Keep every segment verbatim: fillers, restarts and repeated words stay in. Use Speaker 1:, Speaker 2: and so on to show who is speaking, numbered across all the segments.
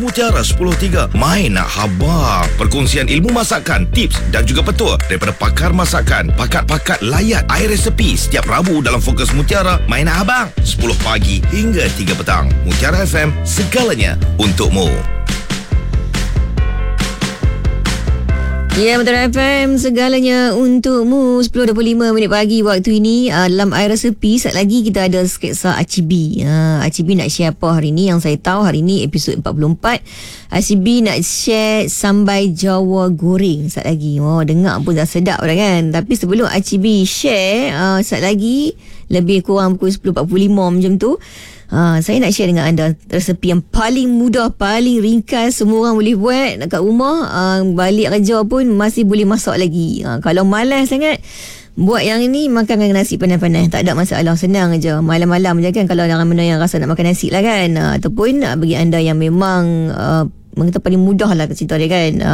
Speaker 1: Mutiara sepuluh tiga. Main nak habaq. Perkongsian ilmu masakan, tips dan juga petua daripada pakar masakan, pakat-pakat layat air resepi setiap Rabu dalam Fokus Mutiara. Main nak habaq. sepuluh pagi hingga tiga petang. Mutiara F M, segalanya untukmu.
Speaker 2: Ya, Mutiara F M, segalanya untukmu. Sepuluh dua puluh lima minit pagi waktu ini. uh, Dalam air resepi, saat lagi kita ada sketsa Acibi. uh, Acibi nak share apa hari ni? Yang saya tahu hari ni episod empat puluh empat. Acibi nak share sambai Jawa goreng saat lagi. Oh, dengar pun dah sedap dah kan. Tapi sebelum Acibi share, uh, saat lagi lebih kurang pukul sepuluh empat puluh lima macam tu, Ha, saya nak share dengan anda resepi yang paling mudah, paling ringkas, semua orang boleh buat dekat rumah. Ha, balik kerja pun masih boleh masak lagi. Ha, kalau malas sangat, buat yang ini, makan dengan nasi panas-panas. Tak ada masalah, senang aja. Malam-malam je kan, kalau ada mana yang rasa nak makan nasi lah kan. Ha, ataupun bagi anda yang memang uh, mengata paling mudah lah cerita dia kan. Ha,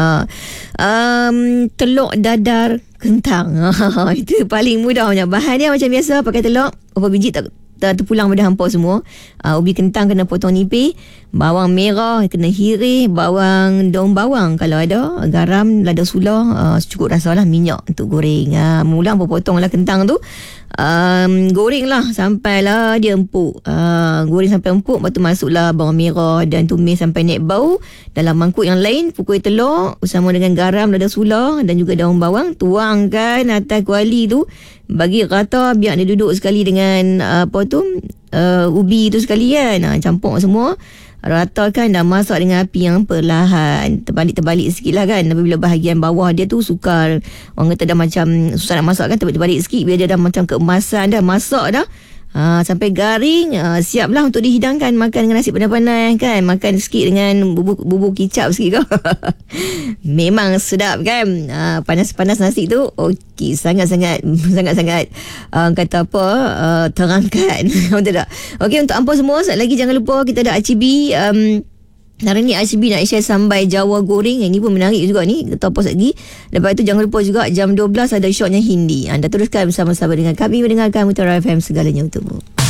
Speaker 2: um, telur dadar kentang. Ha, itu paling mudah punya. Bahan dia macam biasa, pakai telur, berapa biji tak terpulang pada hampa semua. uh, Ubi kentang kena potong nipis, bawang merah kena hirih, bawang, daun bawang kalau ada, garam, lada sula, uh, cukup rasa lah, minyak untuk goreng. uh, Mula hampa potong lah kentang tu, um, goreng lah sampailah dia empuk. uh, Goreng sampai empuk, lepas tu masuklah bawang merah dan tumis sampai naik bau. Dalam mangkuk yang lain, pukul telur bersama dengan garam, lada sula dan juga daun bawang. Tuangkan atas kuali tu, bagi rata, biar dia duduk sekali dengan uh, apa tu, uh, ubi tu sekali kan. uh, Campur semua, ratakan dan masak dengan api yang perlahan. Terbalik-terbalik sikit lah kan. Apabila bahagian bawah dia tu sukar, orang kata dah macam susah nak masak kan, terbalik-terbalik sikit. Bila dia dah macam keemasan dah, masak dah, Ha, sampai garing, ha, siaplah untuk dihidangkan. Makan dengan nasi panas-panas kan. Makan sikit dengan bubur, bubur kicap sikit kau. Memang sedap kan. ha, Panas-panas nasi tu, okey, sangat-sangat Sangat-sangat uh, kata apa, uh, terangkat. Betul tak? Okey, untuk ampuh semua, saat lagi jangan lupa kita ada Acibi. um, Hari ni Acibi nak share sambai Jawa goreng. Ini pun menarik juga ni. Kita apa lagi. Lepas tu jangan lupa juga jam dua belas ada shotnya Hindi. Anda teruskan bersama-sama dengan kami mendengarkan Mutiara F M, segalanya untukmu.